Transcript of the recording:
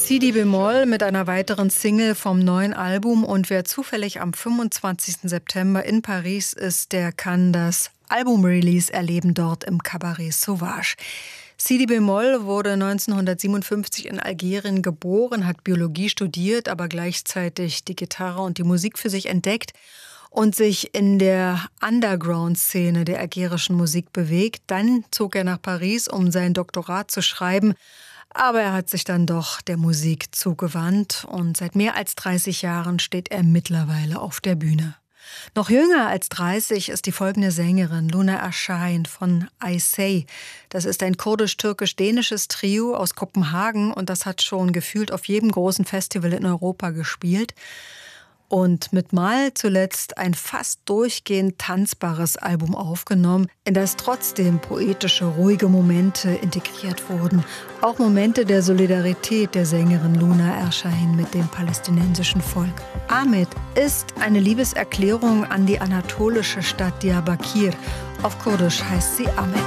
Si Bemol mit einer weiteren Single vom neuen Album, und wer zufällig am 25. September in Paris ist, der kann das Album-Release erleben dort im Cabaret Sauvage. Si Bemol wurde 1957 in Algerien geboren, hat Biologie studiert, aber gleichzeitig die Gitarre und die Musik für sich entdeckt und sich in der Underground-Szene der algerischen Musik bewegt. Dann zog er nach Paris, um sein Doktorat zu schreiben. Aber er hat sich dann doch der Musik zugewandt und seit mehr als 30 Jahren steht er mittlerweile auf der Bühne. Noch jünger als 30 ist die folgende Sängerin, Luna Erşahin von I Say. Das ist ein kurdisch-türkisch-dänisches Trio aus Kopenhagen und das hat schon gefühlt auf jedem großen Festival in Europa gespielt. Und mit Mal zuletzt ein fast durchgehend tanzbares Album aufgenommen, in das trotzdem poetische, ruhige Momente integriert wurden. Auch Momente der Solidarität der Sängerin Luna Erşahin mit dem palästinensischen Volk. Ahmet ist eine Liebeserklärung an die anatolische Stadt Diyarbakir. Auf Kurdisch heißt sie Ahmet.